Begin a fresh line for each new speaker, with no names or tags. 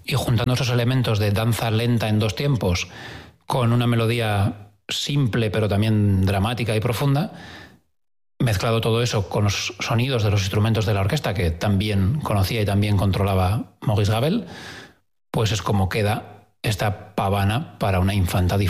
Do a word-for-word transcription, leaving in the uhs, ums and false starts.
y juntando esos elementos de danza lenta en dos tiempos con una melodía simple pero también dramática y profunda, mezclado todo eso con los sonidos de los instrumentos de la orquesta que también conocía y también controlaba Maurice Ravel, pues es como queda esta pavana para una infanta